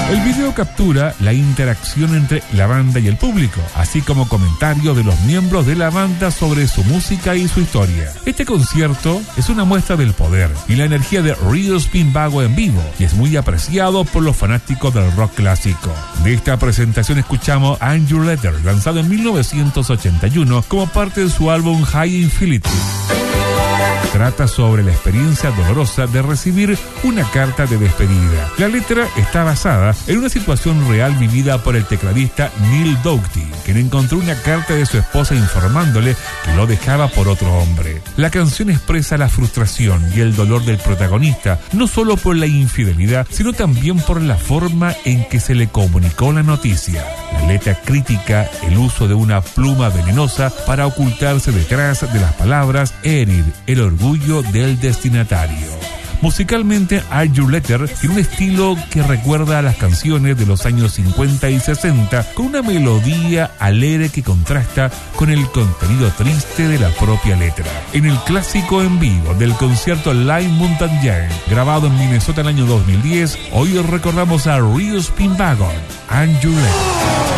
El video captura la interacción entre la banda y el público, así como comentarios de los miembros de la banda sobre su música y su historia. Este concierto es una muestra del poder y la energía de Rio Spinbago en vivo, y es muy apreciado por los fanáticos del rock clásico. De esta presentación escuchamos And Your Letter, lanzado en 1981 como parte de su álbum High Infinity. Trata sobre la experiencia dolorosa de recibir una carta de despedida. La letra está basada en una situación real vivida por el tecladista Neil Doughty, quien encontró una carta de su esposa informándole que lo dejaba por otro hombre. La canción expresa la frustración y el dolor del protagonista, no solo por la infidelidad, sino también por la forma en que se le comunicó la noticia. La letra critica el uso de una pluma venenosa para ocultarse detrás de las palabras, herir el orgullo del destinatario. Musicalmente, Are Your Letter tiene un estilo que recuerda a las canciones de los años 50 y 60, con una melodía alegre que contrasta con el contenido triste de la propia letra. En el clásico en vivo del concierto Live Mountain Jam, grabado en Minnesota en el año 2010, hoy recordamos a Rio Spinbago, And Your Letter.